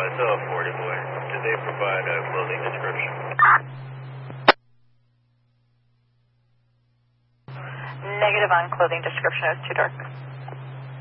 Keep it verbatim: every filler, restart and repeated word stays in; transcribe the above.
myself, forty boy. Did they provide a clothing description? Negative on clothing description. It was too dark.